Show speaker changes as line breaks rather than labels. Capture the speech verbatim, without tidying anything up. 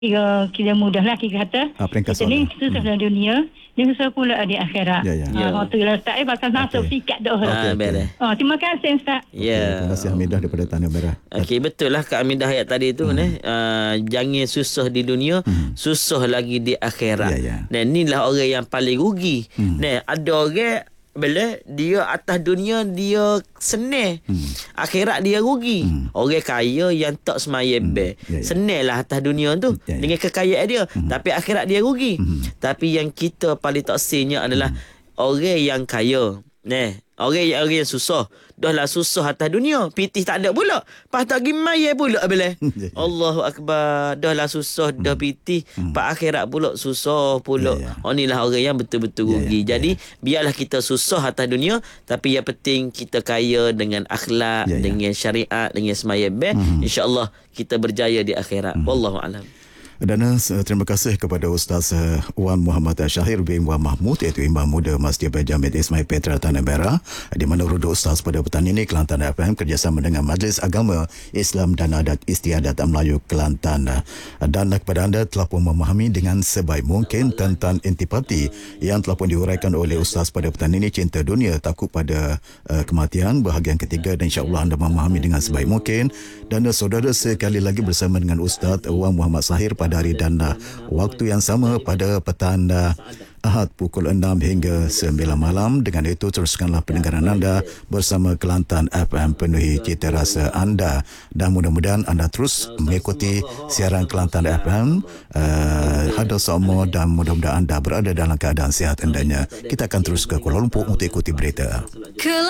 kira kira mudah lah kita kata.
Ah, peringkat
kita ni
soalan.
susah dalam dunia, ni susah pula di akhirat.
Ya, ya.
Ah,
Ya.
waktu letak eh bakal masuk
Okey.
sikat dah.
Ah,
Okey,
beres.
Oh, terima kasih Ustaz.
Okey,
Ya.
terima kasih Hamidah daripada Tanah Merah.
Okey, betul lah Kak Hamidah ayat tadi tu hmm. uh, jangan susah di dunia, hmm. susah lagi di akhirat.
Ya, ya.
Dan inilah orang yang paling rugi.
Hmm.
Nah, ada orang bila dia atas dunia dia senang,
Hmm.
akhirat dia rugi.
Hmm.
Orang kaya yang tak semaya
Hmm.
be,
Ya, ya.
senang lah atas dunia tu
Ya, ya.
dengan kekayaan dia,
Hmm.
tapi akhirat dia rugi.
Hmm.
Tapi yang kita paling tak senyak adalah orang yang kaya. Nah, orang yang orang yang susah. Dah lah susah atas dunia, pitih tak ada pula. Pas tak pergi mayat pula bila. Allahu akbar. Dah lah susah, dah pitih. Pas akhirat pula susah pula.
Ya, ya.
Oh, inilah orang yang betul-betul
Ya,
rugi.
ya,
Jadi, biarlah kita susah atas dunia, tapi yang penting kita kaya dengan akhlak,
Ya, ya.
dengan syariat, dengan semaya beh. InsyaAllah kita berjaya di akhirat. Wallahu a'lam.
Dan uh, terima kasih kepada Ustaz uh, Wan Muhammad Syahir bin Wan Mahmud, iaitu Imam Muda Masjid Jamid Ismail Petra Tanah Merah, di mana Rudu Ustaz pada petang ini Kelantan F M kerjasama dengan Majlis Agama Islam dan Adat Istiadat Melayu Kelantan. Dan kepada anda telah pun memahami dengan sebaik mungkin tentang intipati yang telah pun diuraikan oleh Ustaz pada petang ini, cinta dunia, takut pada uh, kematian, bahagian ketiga, dan insya-Allah anda memahami dengan sebaik mungkin. Dan uh, saudara sekali lagi bersama dengan Ustaz Wan Muhammad Syahir pada hari dan uh, waktu yang sama pada petang uh, Ahad pukul enam hingga sembilan malam. Dengan itu teruskanlah pendengaran anda bersama Kelantan F M, penuhi cita rasa anda, dan mudah-mudahan anda terus mengikuti siaran Kelantan F M. uh, Hadal semua, dan mudah-mudahan anda berada dalam keadaan sihat hendaknya. Kita akan terus ke Kuala Lumpur untuk ikuti berita.